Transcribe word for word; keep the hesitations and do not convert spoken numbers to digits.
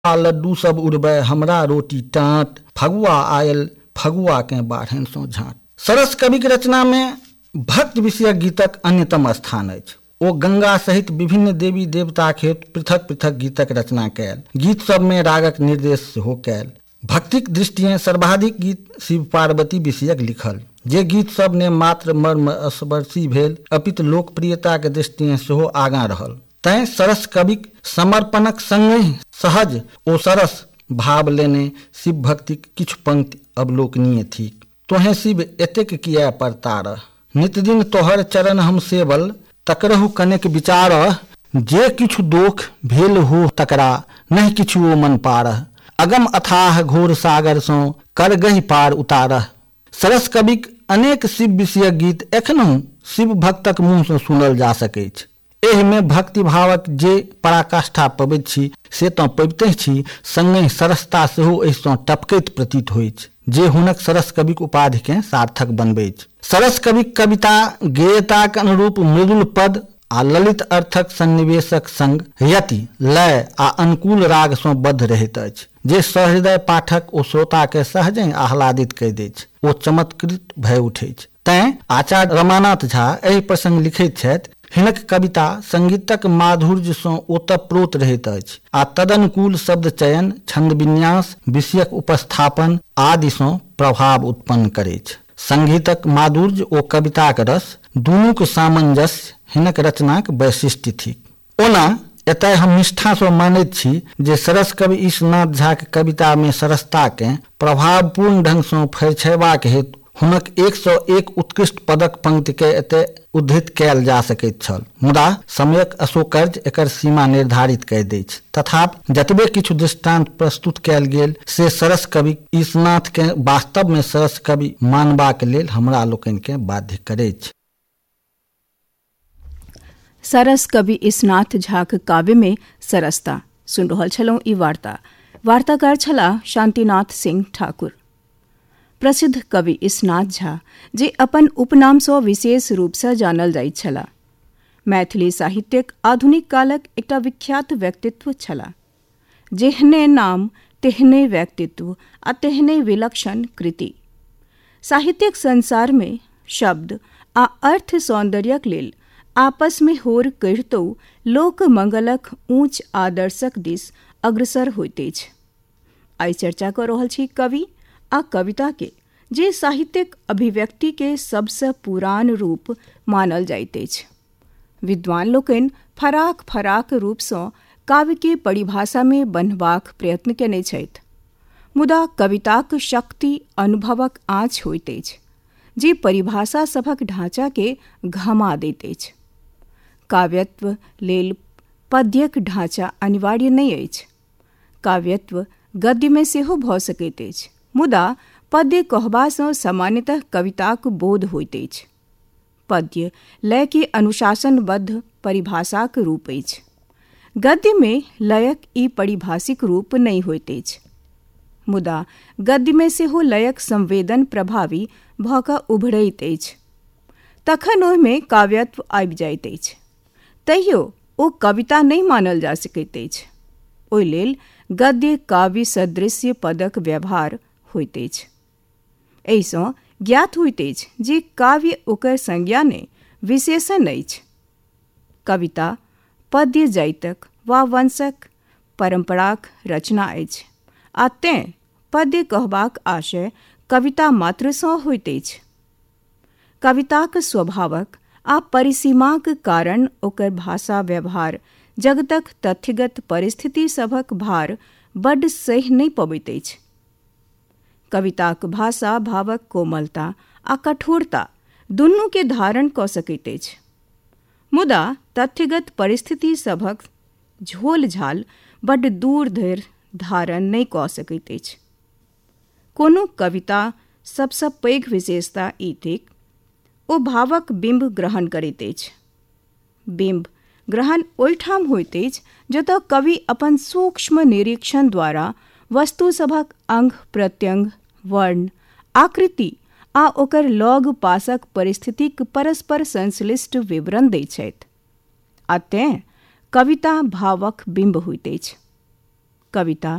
आ लड्डू सब उड़बै हमरा रोटी टाँट, फगुआ आयल फगुआ के बाढ़नि सँ झाँट। सरस कविक रचना में भक्त विषयक गीतक अन्यतम स्थान अछि। ओ गंगा सहित विभिन्न देवी देवता के पृथक पृथक गीतक रचना कयल, गीत सब में रागक निर्देश सेहो कयल। भक्तिक दृष्टिएं सर्वाधिक गीत शिव पार्वती विषयक लिखल, जे गीत सब ने मात्र मर्म स्पर्शी भेल अपितु लोकप्रियता के दृष्टिएं सेहो आगाँ रहल। तैं सरस कविक समर्पणक संगहि सहज ओ सरस भाव लेने शिव भक्तिक किछु पंक्ति अवलोकनीय थिक। तोहें शिव एतेक किया परतार, नित दिन तोहर चरण हम सेवल, तकरहु कनेक विचार, जे किछु दोख भेल हो तकरा नहीं किछु ओ मन पारह, अगम अथाह घोर सागर सो कर गहि पार उतारह। सरस कविक अनेक शिव विषयक गीत एखनहु शिव भक्तक मुँह से सुनल जा सकैछ। एहि में भक्ति भावक जे पराकाष्ठा पबैत छी से तऽ पबिते छी, संगे सरसता सेहो एहि सँ टपकैत प्रतीत होइछ, जे हुनक सरस कविक उपाधि के सार्थक बनबैछ। सरस कविक कविता गेयताक अनुरूप मृदुल पद आ ललित अर्थक सन्निवेशक संग यति लय आ अनुकूल राग सँ बद्ध रहैत अछि, जे सहृदय पाठक ओ श्रोता के सहजे आह्लादित कऽ दैछ, ओ चमत्कृत भय उठैछ। तैं आचार्य रमानाथ झा एहि प्रसंग लिखैत छथि, हिनक कविता संगीतक माधुर्य सँ ओतप्रोत रहैत अछि आ तदनुकूल शब्द चयन, छंद विन्यास, विषयक उपस्थापन आदि सँ प्रभाव उत्पन्न करैछ। संगीतक माधुर्य ओ कविताक रस दुनूक सामंजस्य हिनक रचनाक वैशिष्ट्य थिक। ओना एतय हम निष्ठा सँ मानैत छी जे सरस कवि ईशनाथ झा के कविता में सरसता के प्रभावपूर्ण ढंग सँ फैरछेबाक हेतु हुनक एक सौ एक उत्कृष्ट पदक पंक्ति के एते उद्धृत कयल जा सकैत छल, मुदा समयक अशोकर्ज एकर सीमा निर्धारित कऽ दैछ। तथापि जतबे किछु दृष्टांत प्रस्तुत कयल गेल से सरस कवि ईशनाथ के वास्तव में सरस कवि मानबाक लेल हमरा लोकनि के बाध्य करैछ। सरस कवि ईशनाथ झाक काव्य में सरसता सुन रहल छलहुँ। ई वार्ता वार्ताकार छलाह शांतिनाथ सिंह ठाकुर। प्रसिद्ध कवि ईशनाथ झा, जे अपन उपनाम सँ विशेष रूप सँ जानल जाइत छलाह, मैथिली साहित्यक आधुनिक कालक एकटा विख्यात व्यक्तित्व छलाह। जेहने नाम तेहने व्यक्तित्व आ तेहने विलक्षण कृति। साहित्यक संसार में शब्द आ अर्थ सौंदर्यक लेल आपस में होर करितो लोक मंगलक ऊंच आदर्शक दिस अग्रसर होइत अछि। आइ चर्चा कऽ रहल छी कवि आ कविता के, जे साहित्यक अभिव्यक्ति के सबसँ पुरान रूप मानल जाइत अछि। विद्वान लोकनि फराक फराक रूप सँ काव्य के परिभाषा में बन्हबाक प्रयत्न केने छथि, मुदा कविताक शक्ति अनुभवक आँच होइत अछि, जे परिभाषा सभक ढांचा के घमा दैत अछि। काव्यत्व लेल पद्यक ढांचा अनिवार्य नहि अछि। काव्यत्व गद्य में सेहो भऽ सकैत अछि, मुदा पद्य कहबा सँ सामान्यतः कविताक बोध होइत अछि। पद्य लय के अनुशासनबद्ध परिभाषाक रूप अछि। गद्य में लयक ई परिभाषिक रूप नहि होइत अछि, मुदा गद्य में सेहो लयक संवेदन प्रभावी भऽ कऽ उभरैत अछि। तखन ओहि में काव्यत्व आबि जाइत अछि। तैयो ओ कविता नहि मानल जा सकैत अछि। ओहि लेल गद्य काव्य सदृश्य पदक व्यवहार होइत अछि। एहि सँ ज्ञात होइत अछि जे काव्य ओकर संज्ञा ने विशेषण अछि। कविता पद्य जाइतक वा वंशक परंपराक रचना अछि, आ तें पद्य कहबाक आशय कविता मात्र सँ होइत अछि। कविताक स्वभावक आ परिसीमाक कारण ओकर भाषा व्यवहार जगतक तथ्यगत परिस्थिति सभक भार बड्ड सहि नहि पबैत अछि। कविताक भाषा भावक कोमलता आ कठोरता दुनू के धारण कऽ सकैत अछि, मुदा तथ्यगत परिस्थिति सभक झोल झाल बड्ड दूर धरि धारण नहि कऽ सकैत अछि। कोनो कविता सबसँ पैघ विशेषता ई थिक, ओ भावक बिंब ग्रहण करैत अछि। बिंब ग्रहण ओहिठाम होइत अछि जतऽ कवि अपन सूक्ष्म निरीक्षण द्वारा वस्तु सभक अंग प्रत्यंग, वर्ण, आकृति आ ओकर लग पासक परिस्थितिक परस्पर संश्लिष्ट विवरण दैत छथि, आ तें कविता भावक बिंब होइत अछि। कविता